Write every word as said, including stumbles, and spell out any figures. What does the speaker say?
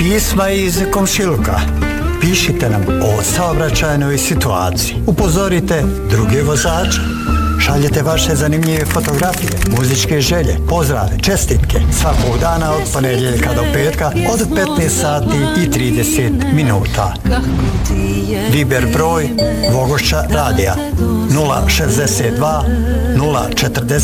pisma iz komšiluka. Pišite nam o saobraćajnoj situaciji. Upozorite druge vozače. Šaljete vaše zanimljive fotografije, muzičke želje, pozdrave, čestitke svakog dana od ponedjeljka do petka od petnaest sati i trideset minuta. Viber broj Vogošća radija nula šezdeset dva nula četrdeset